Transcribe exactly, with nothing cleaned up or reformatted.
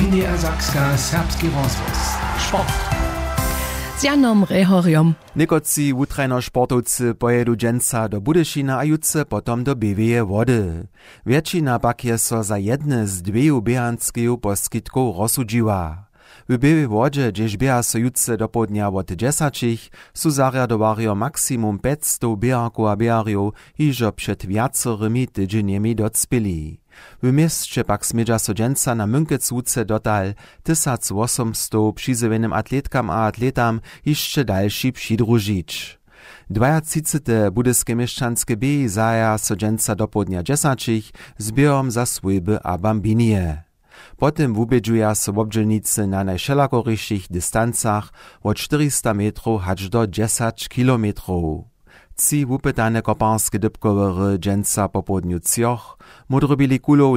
M D R Sakska serbski rozhlas. Sport. Z Janom Rehoriom. Niekoci wutrajno sportowcy pojedu dżęca do Budyšina a jutce potom do Běveje Wody. Většina pak je so za jedne z dveju běhanskeju poskitków rozsudžiła. W Běveje Wodzie, gdzieś běha so jutce do południa od dziesięciu, su zarjadowario maksimum pięćset běhanków a běharjów, iżo przed wiacorymi tydzieniami docpili. W mieście pak smidża so dżęca na Münkec wuce dotal tysiąc osiemset przyzywanym atletkam a atletam jeszcze dalszy przydružić. dwadzieścia budyskie mieszczanskie běhy zaja so dżęca do południa dziesięciu zbierom za swójby a bambinie. Potem wubědžuja so wobdźělnicy na najšelakoryšších distancach od czterysta metrów hač do dziesięć kilometrów. Ci wupytane koparskie dybkowery dżęca po południu cioch, modrobili kulov